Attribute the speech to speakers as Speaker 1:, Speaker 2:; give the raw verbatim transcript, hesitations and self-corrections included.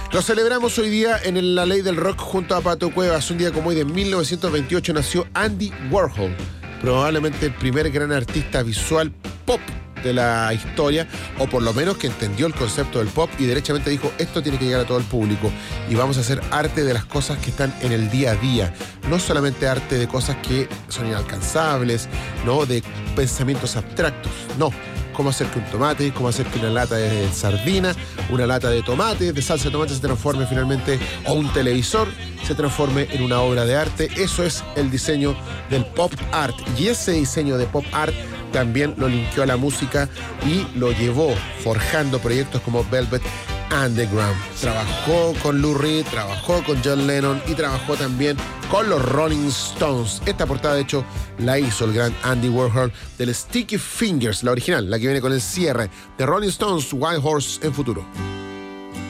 Speaker 1: Lo celebramos hoy día en la Ley del Rock junto a Pato Cuevas. Un día como hoy de mil novecientos veintiocho nació Andy Warhol, probablemente el primer gran artista visual pop de la historia, o por lo menos que entendió el concepto del pop y derechamente dijo: esto tiene que llegar a todo el público y vamos a hacer arte de las cosas que están en el día a día, no solamente arte de cosas que son inalcanzables, no de pensamientos abstractos, no. Cómo hacer que un tomate, cómo hacer que una lata de sardina, una lata de tomate, de salsa de tomate se transforme finalmente, o un televisor se transforme en una obra de arte. Eso es el diseño del pop art. Y ese diseño de pop art también lo linkeó a la música y lo llevó forjando proyectos como Velvet Underground. Trabajó con Lou Reed, trabajó con John Lennon y trabajó también con los Rolling Stones. Esta portada, de hecho, la hizo el gran Andy Warhol del Sticky Fingers, la original, la que viene con el cierre de Rolling Stones, Wild Horse en futuro.